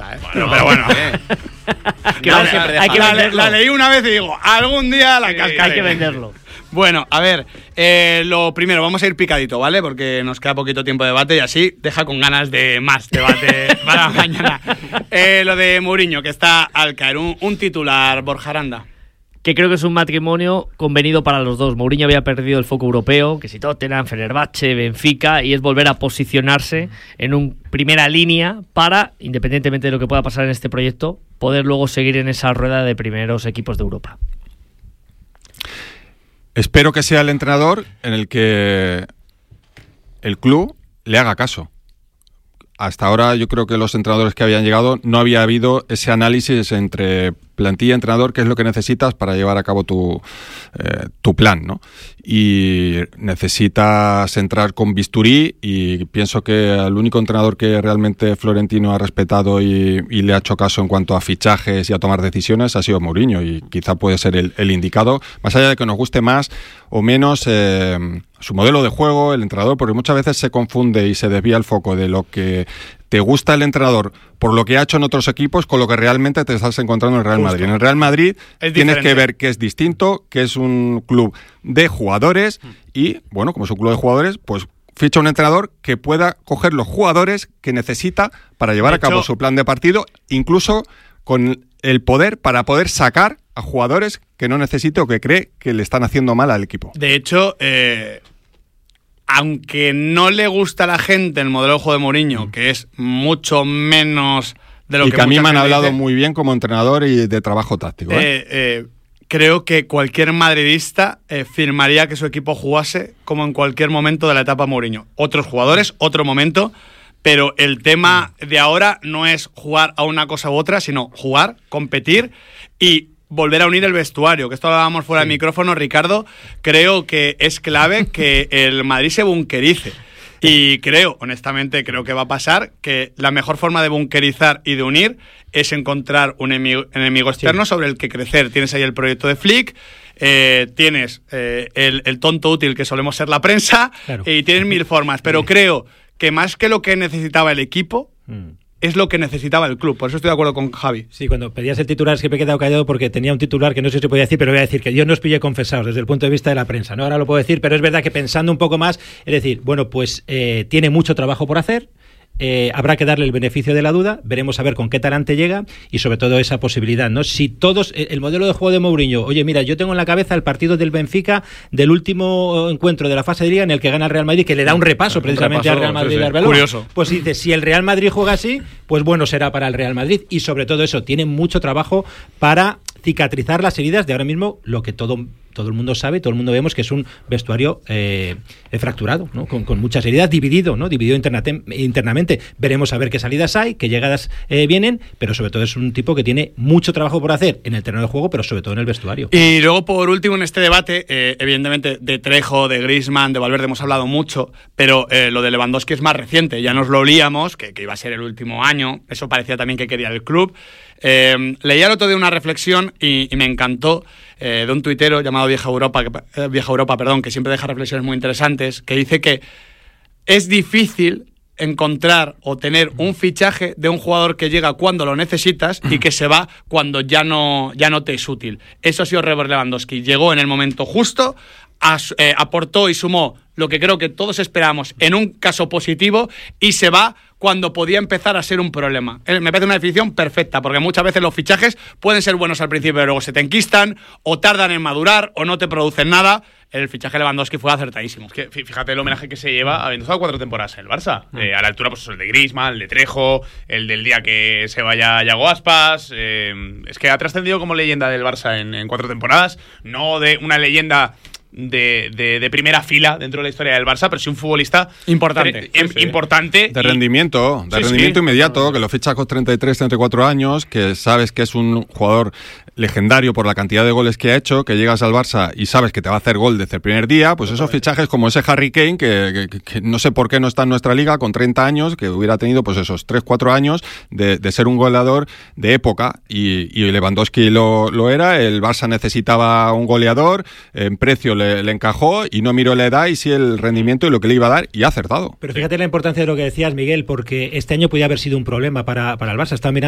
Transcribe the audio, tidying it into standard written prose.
esa, ¿eh? Bueno, pero bueno. La leí una vez y digo, algún día la cascaré. Hay que venderlo. Bueno, a ver, lo primero, vamos a ir picadito, ¿vale? Porque nos queda poquito tiempo de debate y así deja con ganas de más debate para mañana. Lo de Mourinho, que está al caer. Un titular, Borja Aranda. Que creo que es un matrimonio convenido para los dos. Mourinho había perdido el foco europeo, que si Tottenham, Fenerbahce, Benfica, y es volver a posicionarse en una primera línea para, independientemente de lo que pueda pasar en este proyecto, poder luego seguir en esa rueda de primeros equipos de Europa. Espero que sea el entrenador en el que el club le haga caso. Hasta ahora yo creo que los entrenadores que habían llegado no había habido ese análisis entre plantilla y entrenador, qué es lo que necesitas para llevar a cabo tu plan, ¿no? Y necesitas entrar con bisturí, y pienso que el único entrenador que realmente Florentino ha respetado y le ha hecho caso en cuanto a fichajes y a tomar decisiones ha sido Mourinho, y quizá puede ser el indicado, más allá de que nos guste más o menos su modelo de juego, el entrenador, porque muchas veces se confunde y se desvía el foco de lo que te gusta el entrenador por lo que ha hecho en otros equipos con lo que realmente te estás encontrando en el Real Madrid. En el Real Madrid tienes que ver que es distinto, que es un club de jugadores y, bueno, como es un club de jugadores, pues ficha un entrenador que pueda coger los jugadores que necesita para llevar a cabo su plan de partido, incluso con el poder para poder sacar a jugadores que no necesite o que cree que le están haciendo mal al equipo. De hecho, aunque no le gusta a la gente el modelo de juego de Mourinho, que es mucho menos de lo que a mí me han hablado dice, muy bien como entrenador y de trabajo táctico. Creo que cualquier madridista firmaría que su equipo jugase como en cualquier momento de la etapa Mourinho. Otros jugadores, otro momento, pero el tema de ahora no es jugar a una cosa u otra, sino jugar, competir y volver a unir el vestuario, que esto lo hablábamos fuera del micrófono, Ricardo. Creo que es clave que el Madrid se bunkerice. Y honestamente, creo que va a pasar que la mejor forma de bunkerizar y de unir es encontrar un enemigo externo sobre el que crecer. Tienes ahí el proyecto de Flick, tienes el tonto útil que solemos ser la prensa, claro, y tienes mil formas, pero creo que más que lo que necesitaba el equipo, es lo que necesitaba el club. Por eso estoy de acuerdo con Javi. Sí, cuando pedías el titular es que me he quedado callado porque tenía un titular que no sé si podía decir, pero voy a decir que yo no os pillé confesados desde el punto de vista de la prensa, ¿no? Ahora lo puedo decir, pero es verdad que pensando un poco más, es decir, bueno, pues tiene mucho trabajo por hacer. Habrá que darle el beneficio de la duda, veremos a ver con qué talante llega y sobre todo esa posibilidad, ¿no? Si todos, el modelo de juego de Mourinho, oye, mira, yo tengo en la cabeza el partido del Benfica del último encuentro de la fase de Liga en el que gana el Real Madrid, que le da un repaso precisamente al Real Madrid de Arbeloa. Curioso. Pues dice, si el Real Madrid juega así, pues bueno será para el Real Madrid, y sobre todo eso, tiene mucho trabajo para cicatrizar las heridas de ahora mismo, lo que todo el mundo sabe, todo el mundo vemos que es un vestuario fracturado, ¿no? Con muchas heridas, dividido internamente. Veremos a ver qué salidas hay, qué llegadas vienen, pero sobre todo es un tipo que tiene mucho trabajo por hacer en el terreno de juego, pero sobre todo en el vestuario. Y luego, por último, en este debate, evidentemente, de Trejo, de Griezmann, de Valverde hemos hablado mucho, pero lo de Lewandowski es más reciente. Ya nos lo olíamos, que iba a ser el último año, eso parecía también que quería el club. Leía el otro día una reflexión y me encantó, de un tuitero llamado Vieja Europa, que siempre deja reflexiones muy interesantes, que dice que es difícil encontrar o tener un fichaje de un jugador que llega cuando lo necesitas y que se va cuando ya no te es útil. Eso ha sido Robert Lewandowski. Llegó en el momento justo, aportó y sumó lo que creo que todos esperábamos en un caso positivo, y se va cuando podía empezar a ser un problema. Me parece una definición perfecta, porque muchas veces los fichajes pueden ser buenos al principio, pero luego se te enquistan, o tardan en madurar, o no te producen nada. El fichaje de Lewandowski fue acertadísimo. Es que fíjate el homenaje que se lleva habiendo estado 4 temporadas en el Barça. A la altura, pues el de Griezmann, el de Trejo, el del día que se vaya Yago Aspas. Es que ha trascendido como leyenda del Barça en 4 temporadas. No de una leyenda de primera fila dentro de la historia del Barça, pero sí un futbolista importante. Importante. De rendimiento inmediato, que lo fichas con 33, 34 años, que sabes que es un jugador legendario por la cantidad de goles que ha hecho, que llegas al Barça y sabes que te va a hacer gol desde el primer día, pues esos fichajes como ese Harry Kane, que no sé por qué no está en nuestra liga con 30 años, que hubiera tenido pues esos 3-4 años de ser un goleador de época, y Lewandowski lo era. El Barça necesitaba un goleador, en precio le encajó y no miró la edad y sí el rendimiento y lo que le iba a dar, y ha acertado. Pero fíjate la importancia de lo que decías, Miguel, porque este año podía haber sido un problema para el Barça. Está mirando